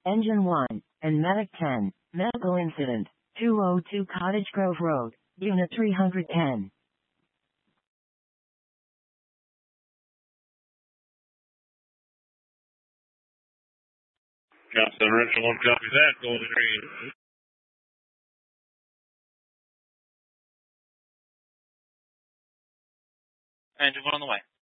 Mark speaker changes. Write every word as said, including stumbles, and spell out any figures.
Speaker 1: Engine one, and Medic ten, medical incident, two oh two Cottage Grove Road, Unit three hundred ten.
Speaker 2: Captain Richard one copies that, Golden Green.
Speaker 3: Engine one on the way.